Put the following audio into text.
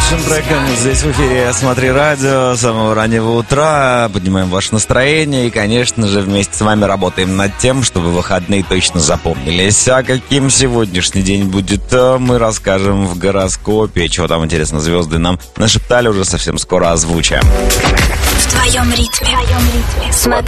лучшим треком здесь в эфире «Смотри радио» с самого раннего утра. Поднимаем ваше настроение и, конечно же, вместе с вами работаем над тем, чтобы выходные точно запомнились. А каким сегодняшний день будет, мы расскажем в гороскопе. Чего там, интересно, звезды нам нашептали, уже совсем скоро озвучим. В твоем ритме. Смотри